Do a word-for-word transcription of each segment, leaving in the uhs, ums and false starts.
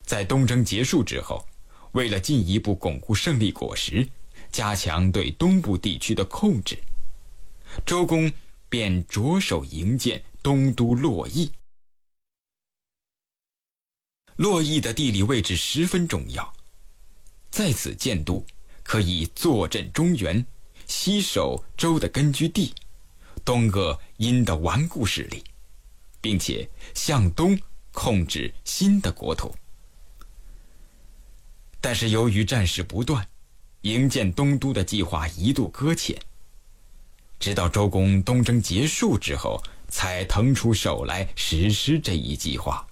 在东征结束之后，为了进一步巩固胜利果实，加强对东部地区的控制，周公便着手营建东都洛邑。洛邑的地理位置十分重要，在此建都可以坐镇中原，西守周的根据地，东扼殷的顽固势力，并且向东控制新的国土。但是由于战事不断，营建东都的计划一度搁浅，直到周公东征结束之后，才腾出手来实施这一计划。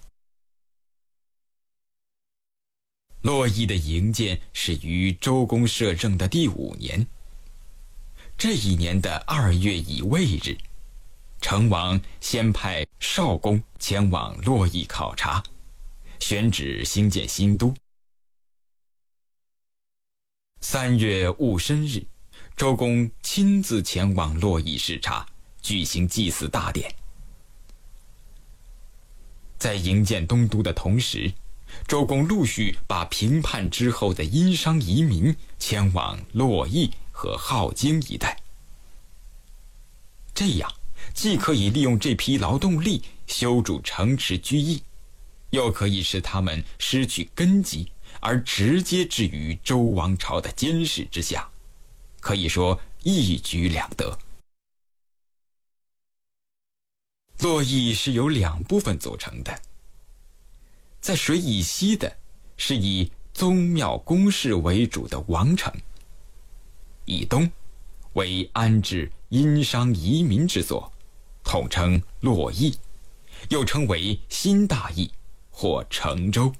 洛邑的营建始于周公摄政的第五年。这一年的二月乙未日，成王先派少公前往洛邑考察，选址兴建新都。三月戊申日，周公亲自前往洛邑视察，举行祭祀大典。在营建东都的同时，周公陆续把平叛之后的殷商移民迁往洛邑和镐京一带。这样既可以利用这批劳动力修筑城池居邑，又可以使他们失去根基而直接置于周王朝的监视之下，可以说一举两得。洛邑是由两部分组成的，在水以西的是以宗庙宫室为主的王城，以东为安置殷商移民之所，统称洛邑，又称为新大邑或成州。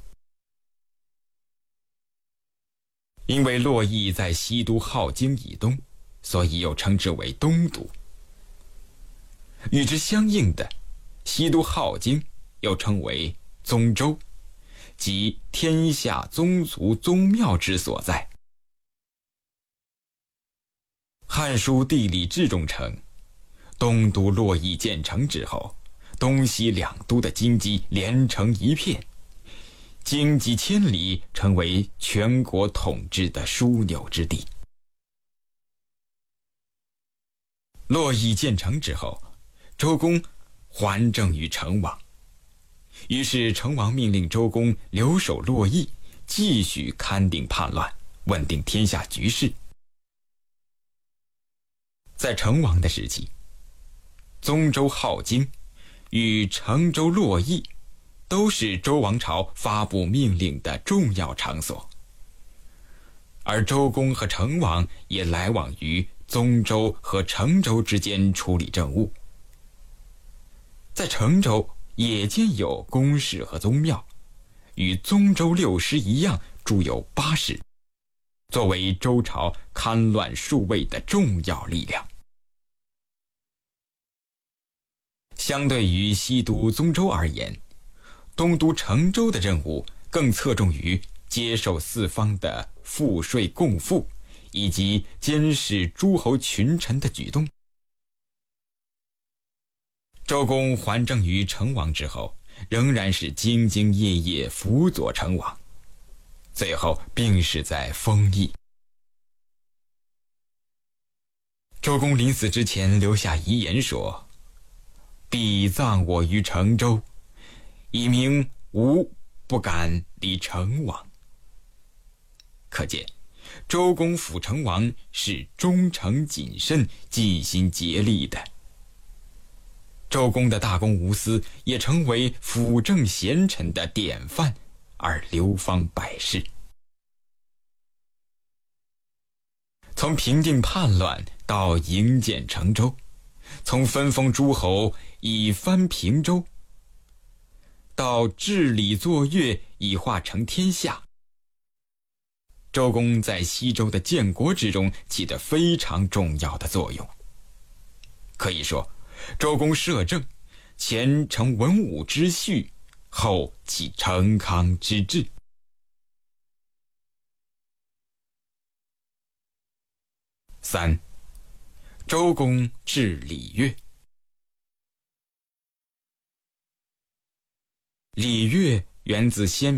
因为洛邑在西都镐京以东，所以又称之为东都。与之相应的，西都镐京又称为宗州，即天下宗族宗庙之所在。《汉书·地理志》中称，东都洛邑建成之后，东西两都的经济连成一片，经几千里，成为全国统治的枢纽之地。洛邑建成之后，周公还政于成王，于是成王命令周公留守洛邑，继续勘定叛乱，稳定天下局势。在成王的时期，宗州镐京与成州洛邑都是周王朝发布命令的重要场所，而周公和成王也来往于宗州和成州之间处理政务。在成州也建有宫室和宗庙，与宗州六师一样筑有八师，作为周朝勘乱数位的重要力量。相对于西都宗州而言，东都成州的任务更侧重于接受四方的赋税贡赋，以及监视诸侯群臣的举动。周公还政于成王之后，仍然是兢兢业业辅佐成王，最后病逝在丰邑。周公临死之前留下遗言说：“必葬我于成州，以明吾不敢离成王。”可见周公辅成王是忠诚谨慎、尽心竭力的。周公的大公无私也成为辅政贤臣的典范，而流芳百世。从平定叛乱到营建成州，从分封诸侯以藩平州，到治理作乐以化成天下，周公在西周的建国之中起得非常重要的作用。可以说，周公摄政，前承文武之序，后起成康之治。三，周公治礼乐。礼乐源自先